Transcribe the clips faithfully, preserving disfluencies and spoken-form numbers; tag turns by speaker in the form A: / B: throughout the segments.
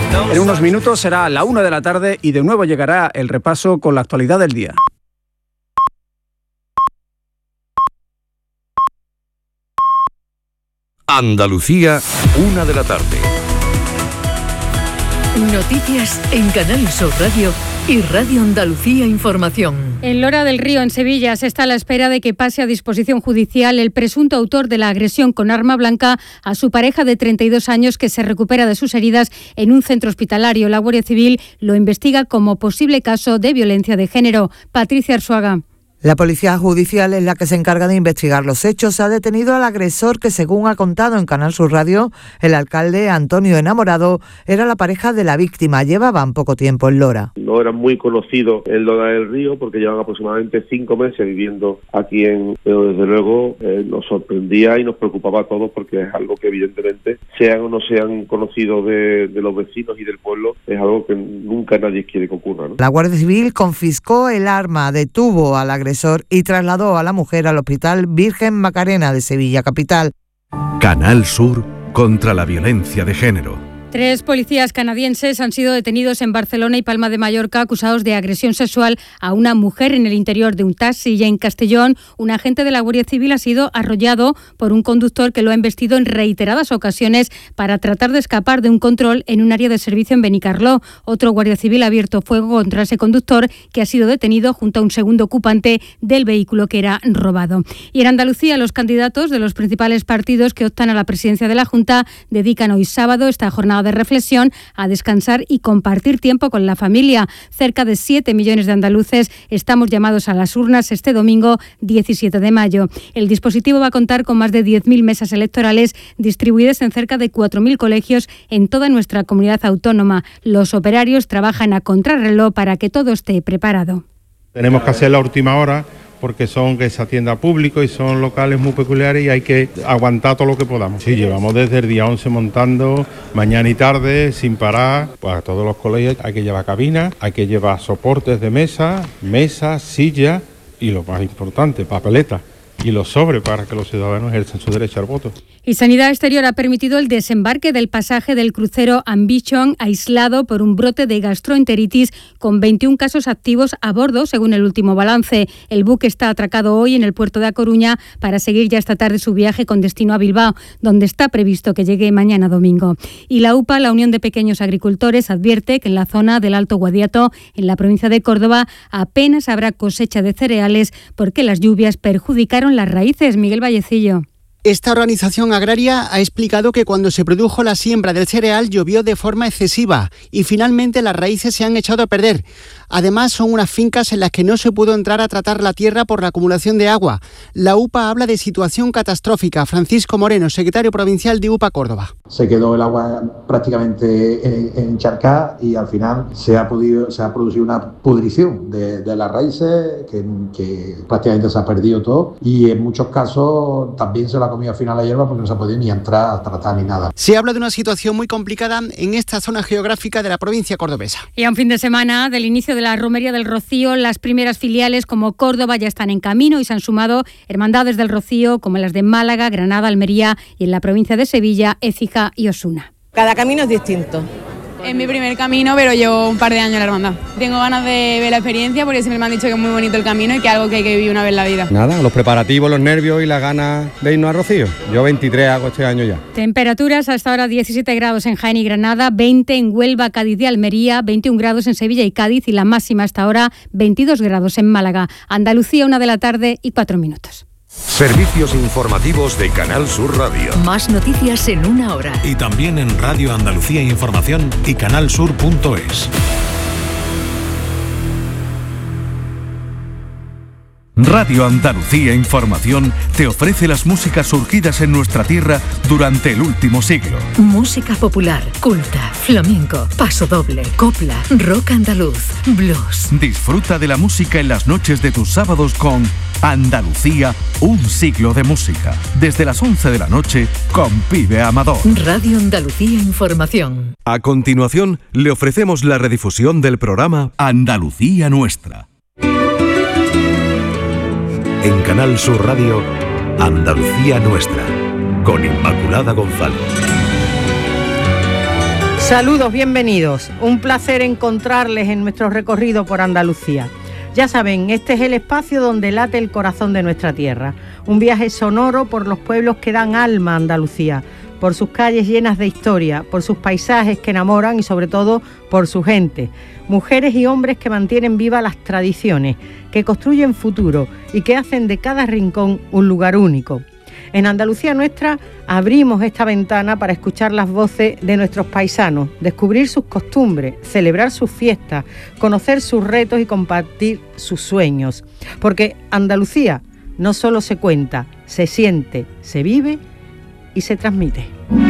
A: En unos minutos será la una de la tarde y de nuevo llegará el repaso con la actualidad del día.
B: Andalucía, una de la tarde.
C: Noticias en Canal Sur Radio y Radio Andalucía Información.
D: En Lora del Río, en Sevilla, se está a la espera de que pase a disposición judicial el presunto autor de la agresión con arma blanca a su pareja de treinta y dos años que se recupera de sus heridas en un centro hospitalario. La Guardia Civil lo investiga como posible caso de violencia de género. Patricia Arzuaga.
E: La Policía Judicial es la que se encarga de investigar los hechos. Ha detenido al agresor que, según ha contado en Canal Sur Radio, el alcalde Antonio Enamorado era la pareja de la víctima. Llevaban poco tiempo en Lora.
F: No eran muy conocidos en Lora del Río porque llevan aproximadamente cinco meses viviendo aquí en... Pero desde luego eh, nos sorprendía y nos preocupaba a todos porque es algo que evidentemente, sean o no sean conocidos de, de los vecinos y del pueblo, es algo que nunca nadie quiere que ocurra, ¿no?
E: La Guardia Civil confiscó el arma, detuvo al agresor y trasladó a la mujer al Hospital Virgen Macarena de Sevilla capital.
B: Canal Sur contra la violencia de género.
D: Tres policías canadienses han sido detenidos en Barcelona y Palma de Mallorca acusados de agresión sexual a una mujer en el interior de un taxi. Y en Castellón, un agente de la Guardia Civil ha sido arrollado por un conductor que lo ha embestido en reiteradas ocasiones para tratar de escapar de un control en un área de servicio en Benicarló. Otro guardia civil ha abierto fuego contra ese conductor que ha sido detenido junto a un segundo ocupante del vehículo que era robado. Y en Andalucía, los candidatos de los principales partidos que optan a la presidencia de la Junta dedican hoy sábado esta jornada de reflexión a descansar y compartir tiempo con la familia. Cerca de siete millones de andaluces estamos llamados a las urnas este domingo diecisiete de mayo. El dispositivo va a contar con más de diez mil mesas electorales distribuidas en cerca de cuatro mil colegios en toda nuestra comunidad autónoma. Los operarios trabajan a contrarreloj para que todo esté preparado.
G: Tenemos que hacer la última hora porque son que se atienda a público y son locales muy peculiares y hay que aguantar todo lo que podamos. Sí, llevamos desde el día once montando, mañana y tarde, sin parar. Pues a todos los colegios hay que llevar cabinas, hay que llevar soportes de mesa, mesas, sillas y lo más importante, papeletas y los sobres para que los ciudadanos ejerzan su derecho al voto.
D: Y Sanidad Exterior ha permitido el desembarque del pasaje del crucero Ambition aislado por un brote de gastroenteritis con veintiún casos activos a bordo, según el último balance. El buque está atracado hoy en el puerto de A Coruña para seguir ya esta tarde su viaje con destino a Bilbao, donde está previsto que llegue mañana domingo. Y la U P A, la Unión de Pequeños Agricultores, advierte que en la zona del Alto Guadiato, en la provincia de Córdoba, apenas habrá cosecha de cereales porque las lluvias perjudicaron las raíces. Miguel Vallecillo.
H: Esta organización agraria ha explicado que cuando se produjo la siembra del cereal llovió de forma excesiva y finalmente las raíces se han echado a perder. Además, son unas fincas en las que no se pudo entrar a tratar la tierra por la acumulación de agua. La U P A habla de situación catastrófica. Francisco Moreno, secretario provincial de U P A Córdoba.
I: Se quedó el agua prácticamente encharcada y al final se ha podido, se ha producido una pudrición de, de las raíces que, que prácticamente se ha perdido todo y en muchos casos también se lo ha comido al final la hierba porque no se ha podido ni entrar a tratar ni nada.
H: Se habla de una situación muy complicada en esta zona geográfica de la provincia cordobesa.
D: Y a un fin de semana del inicio de la Romería del Rocío, las primeras filiales como Córdoba ya están en camino y se han sumado hermandades del Rocío como las de Málaga, Granada, Almería y en la provincia de Sevilla, Écija y Osuna.
J: Cada camino es distinto.
K: Es mi primer camino, pero llevo un par de años en la hermandad. Tengo ganas de ver la experiencia porque siempre me han dicho que es muy bonito el camino y que es algo que hay que vivir una vez en la vida.
L: Nada, los preparativos, los nervios y las ganas de irnos a Rocío. Yo veintitrés hago este año ya.
D: Temperaturas hasta ahora diecisiete grados en Jaén y Granada, veinte en Huelva, Cádiz y Almería, veintiún grados en Sevilla y Cádiz y la máxima hasta ahora veintidós grados en Málaga. Andalucía, una de la tarde y cuatro minutos.
B: Servicios informativos de Canal Sur Radio.
C: Más noticias en una hora.
M: Y también en Radio Andalucía Información y canalsur punto es.
N: Radio Andalucía Información te ofrece las músicas surgidas en nuestra tierra durante el último siglo.
C: Música popular, culta, flamenco, pasodoble, copla, rock andaluz, blues.
N: Disfruta de la música en las noches de tus sábados con Andalucía, un siglo de música. Desde las once de la noche con Pibe Amador.
C: Radio Andalucía Información.
N: A continuación, le ofrecemos la redifusión del programa Andalucía Nuestra.
B: En Canal Sur Radio, Andalucía Nuestra, con Inmaculada González.
J: Saludos, bienvenidos. Un placer encontrarles en nuestro recorrido por Andalucía. Ya saben, este es el espacio donde late el corazón de nuestra tierra. Un viaje sonoro por los pueblos que dan alma a Andalucía, por sus calles llenas de historia, por sus paisajes que enamoran y sobre todo por su gente. Mujeres y hombres que mantienen vivas las tradiciones, que construyen futuro y que hacen de cada rincón un lugar único. En Andalucía Nuestra abrimos esta ventana para escuchar las voces de nuestros paisanos, descubrir sus costumbres, celebrar sus fiestas, conocer sus retos y compartir sus sueños. Porque Andalucía no solo se cuenta, se siente, se vive y se transmite.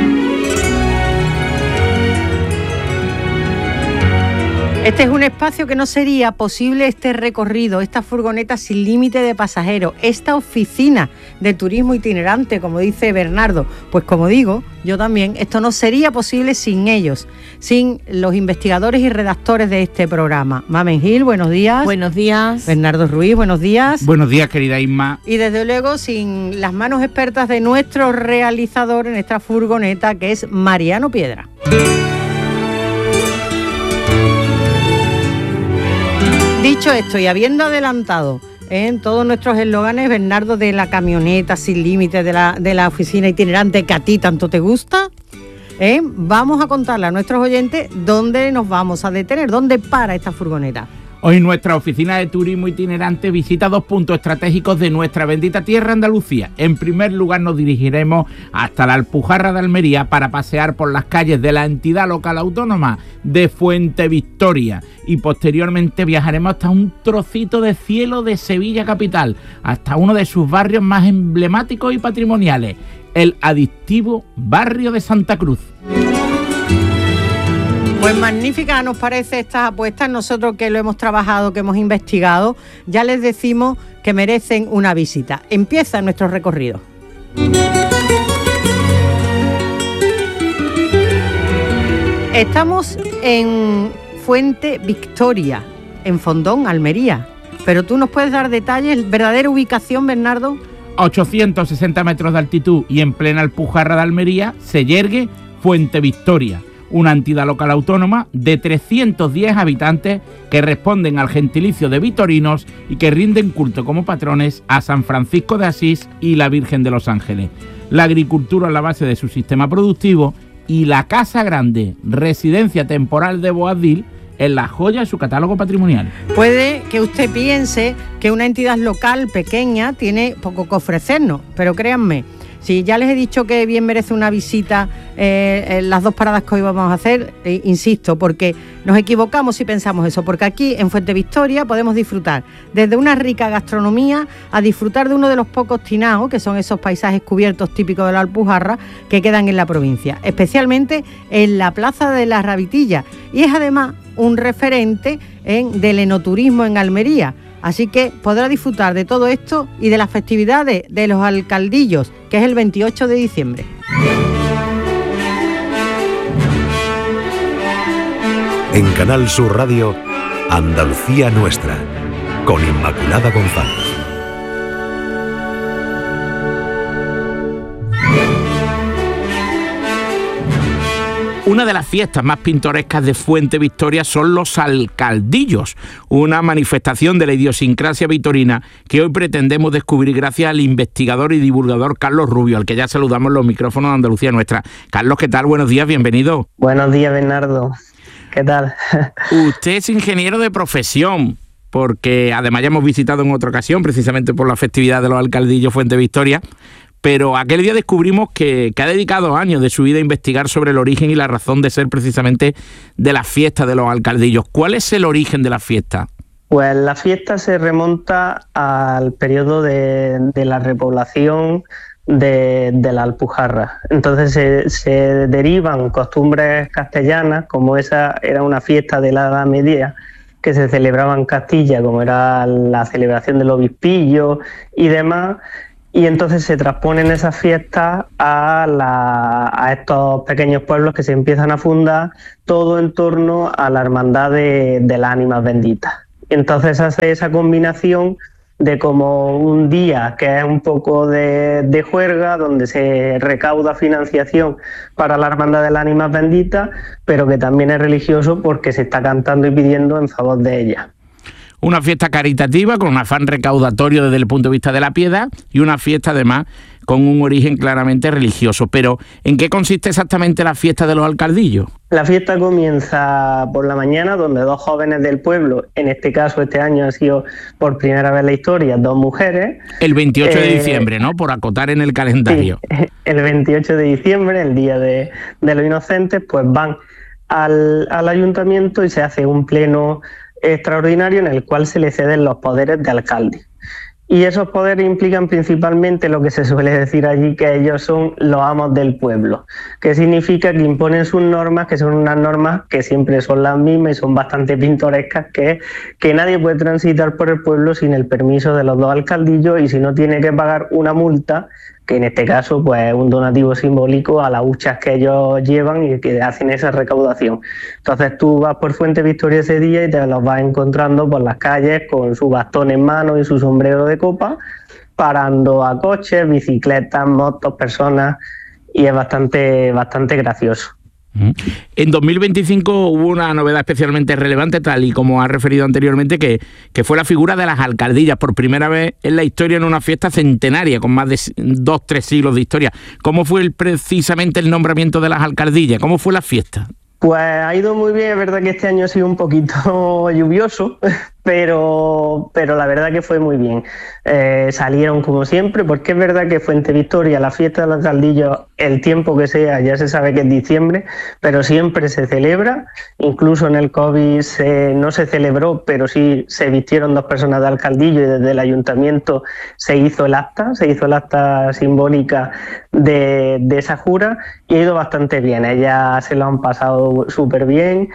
J: Este es un espacio que no sería posible este recorrido, esta furgoneta sin límite de pasajeros, esta oficina de turismo itinerante, como dice Bernardo. Pues como digo, yo también, esto no sería posible sin ellos, sin los investigadores y redactores de este programa. Mamen Gil, buenos días.
O: Buenos días.
J: Bernardo Ruiz, buenos días.
P: Buenos días, querida Isma.
J: Y desde luego sin las manos expertas de nuestro realizador en esta furgoneta, que es Mariano Piedra. Dicho esto y habiendo adelantado en todos nuestros eslóganes, Bernardo, de la camioneta sin límites, de la, de la oficina itinerante que a ti tanto te gusta, ¿eh? Vamos a contarle a nuestros oyentes dónde nos vamos a detener, dónde para esta furgoneta.
P: Hoy nuestra oficina de turismo itinerante visita dos puntos estratégicos de nuestra bendita tierra Andalucía. En primer lugar nos dirigiremos hasta la Alpujarra de Almería para pasear por las calles de la entidad local autónoma de Fuente Victoria y posteriormente viajaremos hasta un trocito de cielo de Sevilla capital, hasta uno de sus barrios más emblemáticos y patrimoniales, el adictivo barrio de Santa Cruz.
J: Pues magnífica nos parece estas apuestas. Nosotros que lo hemos trabajado, que hemos investigado, ya les decimos que merecen una visita. Empieza nuestro recorrido. Estamos en Fuente Victoria, en Fondón, Almería. Pero tú nos puedes dar detalles, verdadera ubicación, Bernardo.
P: ochocientos sesenta metros de altitud y en plena Alpujarra de Almería se yergue Fuente Victoria, una entidad local autónoma de trescientos diez habitantes que responden al gentilicio de vitorinos y que rinden culto como patrones a San Francisco de Asís y la Virgen de los Ángeles. La agricultura es la base de su sistema productivo y la Casa Grande, residencia temporal de Boabdil, es la joya de su catálogo patrimonial.
J: Puede que usted piense que una entidad local pequeña tiene poco que ofrecernos, pero créanme, si ya les he dicho que bien merece una visita eh, en las dos paradas que hoy vamos a hacer, eh, insisto, porque nos equivocamos si pensamos eso, porque aquí en Fuente Victoria podemos disfrutar desde una rica gastronomía a disfrutar de uno de los pocos tinaos, que son esos paisajes cubiertos típicos de la Alpujarra que quedan en la provincia, especialmente en la Plaza de la Rabitilla, y es además un referente en, del enoturismo en Almería. Así que podrá disfrutar de todo esto y de las festividades de los alcaldillos, que es el veintiocho de diciembre.
B: En Canal Sur Radio, Andalucía Nuestra, con Inmaculada González.
P: Una de las fiestas más pintorescas de Fuente Victoria son los alcaldillos, una manifestación de la idiosincrasia vitorina que hoy pretendemos descubrir gracias al investigador y divulgador Carlos Rubio, al que ya saludamos en los micrófonos de Andalucía Nuestra. Carlos, ¿qué tal? Buenos días, bienvenido.
Q: Buenos días, Bernardo. ¿Qué tal?
P: Usted es ingeniero de profesión, porque además ya hemos visitado en otra ocasión, precisamente por la festividad de los alcaldillos Fuente Victoria, pero aquel día descubrimos que, que ha dedicado años de su vida a investigar sobre el origen y la razón de ser precisamente de las fiestas de los alcaldillos. ¿Cuál es el origen de la fiesta?
Q: Pues la fiesta se remonta al periodo de, de la repoblación de, de la Alpujarra. Entonces se, se derivan costumbres castellanas, como esa era una fiesta de la Edad Media que se celebraba en Castilla, como era la celebración del obispillo y demás. Y entonces se transponen esas fiestas a, la, a estos pequeños pueblos que se empiezan a fundar, todo en torno a la hermandad de, de las ánimas benditas. Entonces hace esa combinación de como un día que es un poco de, de juerga, donde se recauda financiación para la Hermandad de las Ánimas Benditas, pero que también es religioso porque se está cantando y pidiendo en favor de ella.
P: Una fiesta caritativa con un afán recaudatorio desde el punto de vista de la piedad y una fiesta además con un origen claramente religioso. Pero, ¿en qué consiste exactamente la fiesta de los alcaldillos?
Q: La fiesta comienza por la mañana, donde dos jóvenes del pueblo, en este caso este año ha sido por primera vez en la historia, dos mujeres.
P: El veintiocho de
Q: eh,
P: diciembre, ¿no? Por acotar en el calendario.
Q: Sí, el veintiocho de diciembre, el día de, de los inocentes, pues van al, al ayuntamiento y se hace un pleno extraordinario en el cual se le ceden los poderes de alcalde. Y esos poderes implican principalmente lo que se suele decir allí, que ellos son los amos del pueblo, que significa que imponen sus normas, que son unas normas que siempre son las mismas y son bastante pintorescas, que es que nadie puede transitar por el pueblo sin el permiso de los dos alcaldillos y si no tiene que pagar una multa, que en este caso pues es un donativo simbólico a las huchas que ellos llevan y que hacen esa recaudación. Entonces tú vas por Fuente Victoria ese día y te los vas encontrando por las calles con su bastón en mano y su sombrero de copa, parando a coches, bicicletas, motos, personas, y es bastante, bastante gracioso.
P: En dos mil veinticinco hubo una novedad especialmente relevante, tal y como ha referido anteriormente, que, que fue la figura de las alcaldillas, por primera vez en la historia en una fiesta centenaria, con más de dos, tres siglos de historia. ¿Cómo fue el, precisamente el nombramiento de las alcaldillas? ¿Cómo fue la fiesta?
Q: Pues ha ido muy bien, es verdad que este año ha sido un poquito lluvioso, pero, pero la verdad que fue muy bien. Eh, salieron como siempre, porque es verdad que Fuente Victoria, la fiesta de los alcaldillos, el tiempo que sea, ya se sabe que es diciembre, pero siempre se celebra. Incluso en el COVID se, no se celebró, pero sí se vistieron dos personas de alcaldillo y desde el ayuntamiento se hizo el acta, se hizo el acta simbólica de, de esa jura y ha ido bastante bien. Ellas se lo han pasado súper bien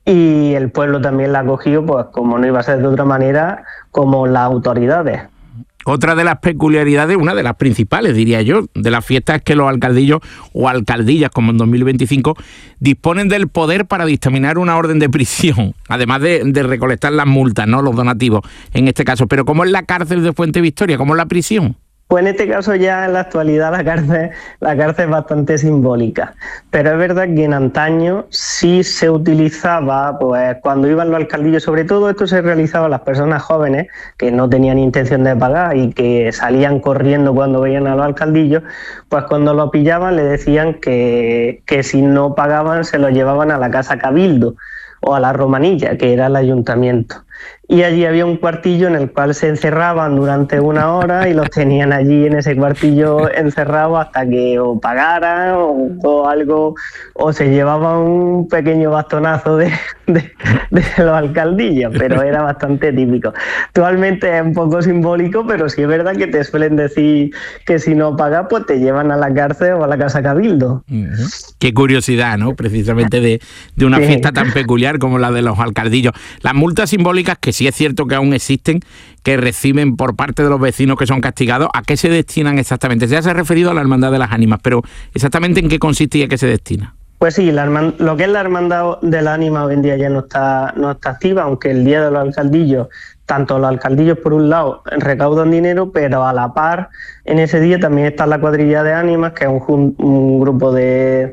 Q: y el pueblo también la ha cogido, pues como no iba a ser de otra manera, como las autoridades.
P: Otra de las peculiaridades, una de las principales, diría yo, de la fiesta es que los alcaldillos o alcaldillas, como en dos mil veinticinco, disponen del poder para dictaminar una orden de prisión, además de, de recolectar las multas, ¿no? Los donativos, en este caso. Pero ¿cómo es la cárcel de Fuente Victoria? ¿Cómo es la prisión?
Q: Pues en este caso ya en la actualidad la cárcel, la cárcel es bastante simbólica, pero es verdad que en antaño sí se utilizaba, pues cuando iban los alcaldillos, sobre todo esto se realizaba a las personas jóvenes que no tenían intención de pagar y que salían corriendo cuando veían a los alcaldillos, pues cuando lo pillaban le decían que, que si no pagaban se lo llevaban a la Casa Cabildo o a la Romanilla, que era el ayuntamiento. Y allí había un cuartillo en el cual se encerraban durante una hora y los tenían allí en ese cuartillo encerrados hasta que o pagaran o, o algo, o se llevaban un pequeño bastonazo de, de, de los alcaldillos, pero era bastante típico. Actualmente es un poco simbólico, pero sí es verdad que te suelen decir que si no pagas, pues te llevan a la cárcel o a la Casa Cabildo.
P: Uh-huh. Qué curiosidad, ¿no? Precisamente de, de una sí. fiesta tan peculiar como la de los alcaldillos. Las multas simbólicas, que sí es cierto que aún existen, que reciben por parte de los vecinos que son castigados, ¿a qué se destinan exactamente? Ya se ha referido a la Hermandad de las Ánimas, pero ¿exactamente en qué consiste y a qué se destina?
Q: Pues sí, la hermand- lo que es la Hermandad de la Ánima hoy en día ya no está, no está activa, aunque el Día de los Alcaldillos, tanto los alcaldillos por un lado recaudan dinero, pero a la par en ese día también está la Cuadrilla de Ánimas, que es un, un grupo de,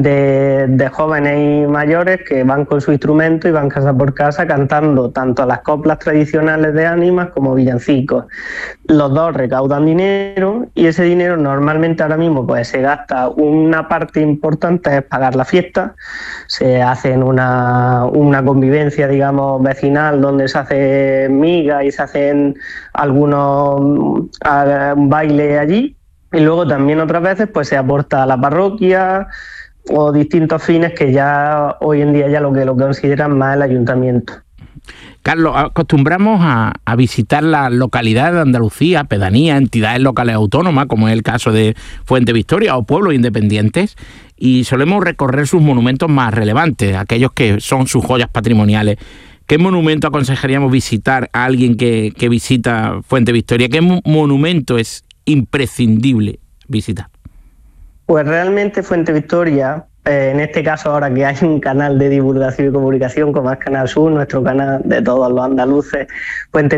Q: de, de jóvenes y mayores que van con su instrumento y van casa por casa cantando tanto las coplas tradicionales de Ánimas como villancicos. Los dos recaudan dinero y ese dinero normalmente ahora mismo pues se gasta, una parte importante es pagar la fiesta, se hacen una, una convivencia, digamos, vecinal donde se hace migas y se hacen algunos um, un baile allí, y luego también otras veces pues se aporta a la parroquia o distintos fines que ya hoy en día ya lo que lo consideran más el ayuntamiento.
P: Carlos, acostumbramos a, a visitar las localidades de Andalucía, pedanías, entidades locales autónomas, como es el caso de Fuente Victoria o pueblos independientes, y solemos recorrer sus monumentos más relevantes, aquellos que son sus joyas patrimoniales. ¿Qué monumento aconsejaríamos visitar a alguien que, que visita Fuente Victoria? ¿Qué monumento es imprescindible visitar?
Q: Pues realmente Fuente Victoria, eh, en este caso ahora que hay un canal de divulgación y comunicación como es Canal Sur, nuestro canal de todos los andaluces, Fuente